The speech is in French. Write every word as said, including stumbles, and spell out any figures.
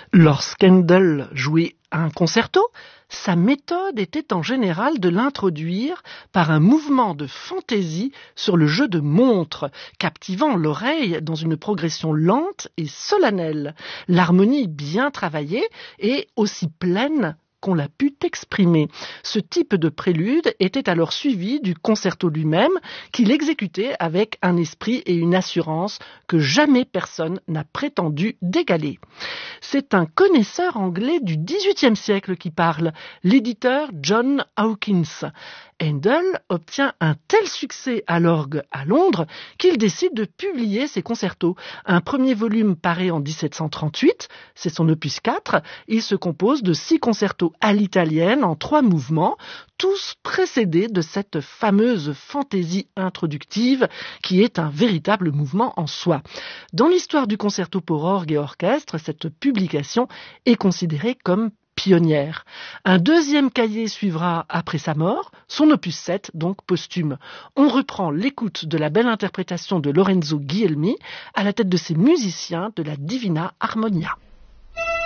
Lorsqu'Handel jouait un concerto, sa méthode était en général de l'introduire par un mouvement de fantaisie sur le jeu de montre, captivant l'oreille dans une progression lente et solennelle, l'harmonie bien travaillée et aussi pleine qu'on l'a pu exprimer. Ce type de prélude était alors suivi du concerto lui-même, qu'il exécutait avec un esprit et une assurance que jamais personne n'a prétendu d'égaler. C'est un connaisseur anglais du dix-huitième siècle qui parle, l'éditeur John Hawkins. Handel obtient un tel succès à l'orgue à Londres qu'il décide de publier ses concertos. Un premier volume paraît en dix-sept cent trente-huit, c'est son opus quatre. Il se compose de six concertos à l'italienne en trois mouvements, tous précédés de cette fameuse fantaisie introductive qui est un véritable mouvement en soi. Dans l'histoire du concerto pour orgue et orchestre, cette publication est considérée comme pionnière. Un deuxième cahier suivra après sa mort, son opus sept, donc posthume. On reprend l'écoute de la belle interprétation de Lorenzo Guglielmi à la tête de ses musiciens de la Divina Armonia.